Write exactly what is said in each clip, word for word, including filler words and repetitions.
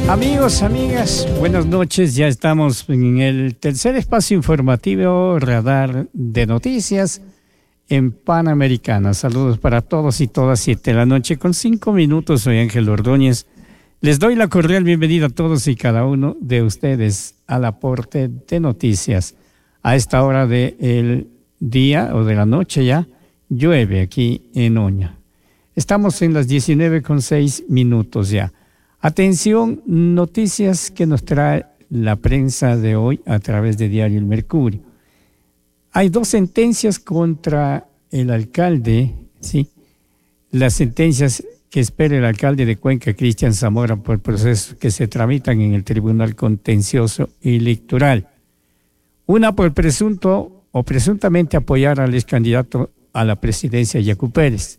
Amigos, amigas, buenas noches. Ya estamos en el tercer espacio informativo Radar de Noticias en Panamericana. Saludos para todos y todas, siete de la noche con cinco minutos. Soy Ángel Ordóñez. Les doy la cordial bienvenida a todos y cada uno de ustedes al aporte de noticias. A esta hora del día o de la noche ya llueve aquí en Oña. Estamos en las diecinueve con seis minutos ya. Atención, noticias que nos trae la prensa de hoy a través de Diario El Mercurio. Hay dos sentencias contra el alcalde, ¿sí? Las sentencias que espera el alcalde de Cuenca, Cristian Zamora, por procesos que se tramitan en el Tribunal Contencioso Electoral. Una por presunto o presuntamente apoyar al ex candidato a la presidencia, Yacu Pérez.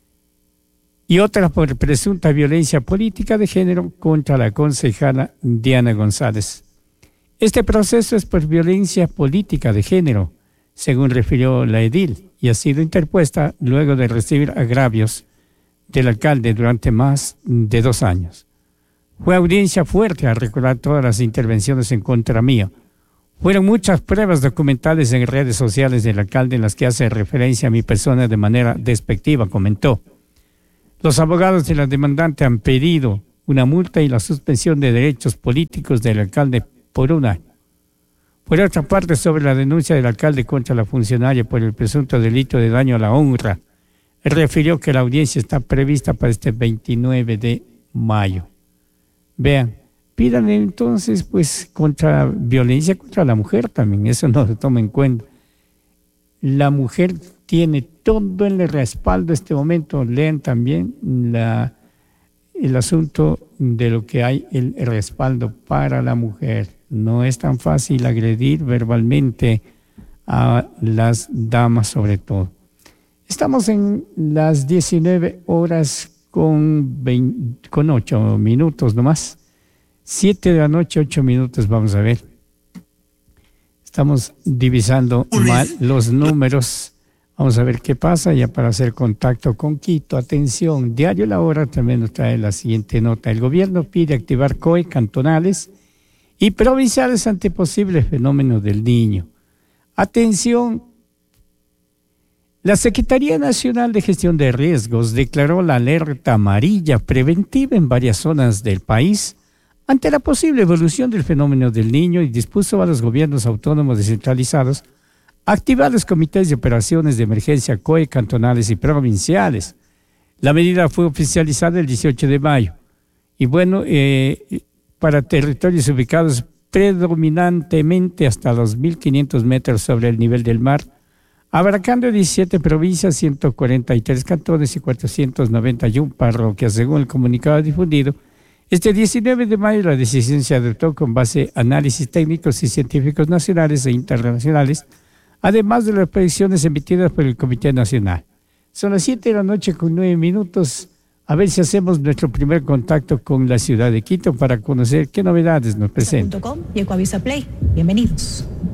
Y otra por presunta violencia política de género contra la concejala Diana González. Este proceso es por violencia política de género, según refirió la edil, y ha sido interpuesta luego de recibir agravios del alcalde durante más de dos años. Fue audiencia fuerte al recordar todas las intervenciones en contra mía. Fueron muchas pruebas documentales en redes sociales del alcalde en las que hace referencia a mi persona de manera despectiva, comentó. Los abogados de la demandante han pedido una multa y la suspensión de derechos políticos del alcalde por un año. Por otra parte, sobre la denuncia del alcalde contra la funcionaria por el presunto delito de daño a la honra, refirió que la audiencia está prevista para este veintinueve de mayo. Vean, pidan entonces pues contra violencia contra la mujer también, eso no se toma en cuenta. La mujer tiene todo el respaldo en este momento. Lean también la, el asunto de lo que hay, el respaldo para la mujer. No es tan fácil agredir verbalmente a las damas sobre todo. Estamos en las diecinueve horas con, veinte, con ocho minutos nomás. siete de la noche, ocho minutos, vamos a ver. Estamos divisando mal los números. Vamos a ver qué pasa ya para hacer contacto con Quito. Atención, Diario La Hora también nos trae la siguiente nota. El gobierno pide activar C O E cantonales y provinciales ante posibles fenómenos del Niño. Atención, la Secretaría Nacional de Gestión de Riesgos declaró la alerta amarilla preventiva en varias zonas del país ante la posible evolución del fenómeno del Niño y dispuso a los gobiernos autónomos descentralizados activar los comités de operaciones de emergencia C O E cantonales y provinciales. La medida fue oficializada el dieciocho de mayo y bueno, eh, para territorios ubicados predominantemente hasta los mil quinientos metros sobre el nivel del mar, abarcando diecisiete provincias, ciento cuarenta y tres cantones y cuatrocientos noventa y una parroquias, según el comunicado difundido. Este diecinueve de mayo la decisión se adoptó con base a análisis técnicos y científicos nacionales e internacionales, además de las predicciones emitidas por el Comité Nacional. Son las siete de la noche con nueve minutos. A ver si hacemos nuestro primer contacto con la ciudad de Quito para conocer qué novedades nos presentan. Y Ecoavisa Play. Bienvenidos.